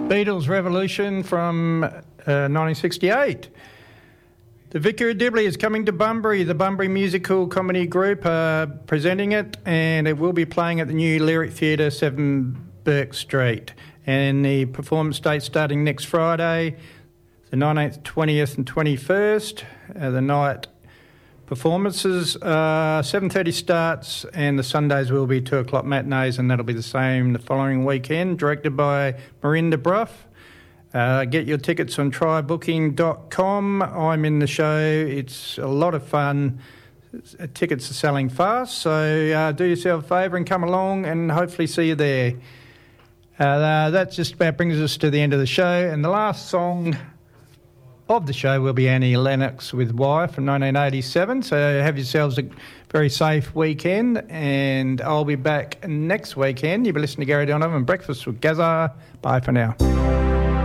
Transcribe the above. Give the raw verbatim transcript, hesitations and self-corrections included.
Beatles Revolution from uh, nineteen sixty-eight. The Vicar of Dibley is coming to Bunbury. The Bunbury Musical Comedy Group are presenting it, and it will be playing at the new Lyric Theatre, seven Burke Street. And the performance date starting next Friday, the nineteenth, twentieth and twenty-first. Uh, the night performances are seven thirty starts, and the Sundays will be two o'clock matinees, and that'll be the same the following weekend. Directed by Marinda Bruff. Uh, get your tickets on try booking dot com. I'm in the show. It's a lot of fun. Tickets are selling fast, so uh, do yourself a favour and come along, and hopefully see you there. Uh, that just about brings us to the end of the show, and the last song of the show will be Annie Lennox with Why from nineteen eighty-seven. So have yourselves a very safe weekend, and I'll be back next weekend. You've been listening to Gary Donovan, Breakfast with Gazza. Bye for now.